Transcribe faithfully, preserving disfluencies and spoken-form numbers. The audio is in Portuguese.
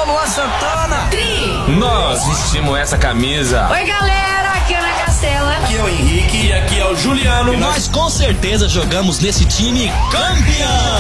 Alô, Luan Santana. Tri. Nós vestimos essa camisa. Oi, galera, aqui é a Ana Castela. Aqui é o Henrique e aqui é o Juliano. E nós com certeza jogamos nesse time campeão.